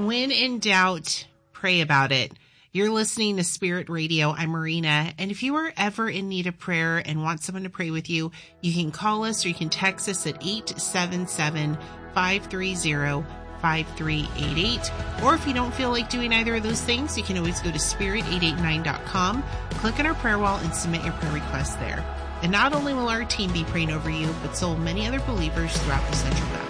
when in doubt, pray about it. You're listening to Spirit Radio. I'm Marina. And if you are ever in need of prayer and want someone to pray with you, you can call us or you can text us at 877-530-5388. Or if you don't feel like doing either of those things, you can always go to spirit889.com, click on our prayer wall, and submit your prayer request there. And not only will our team be praying over you, but so will many other believers throughout the Central Valley.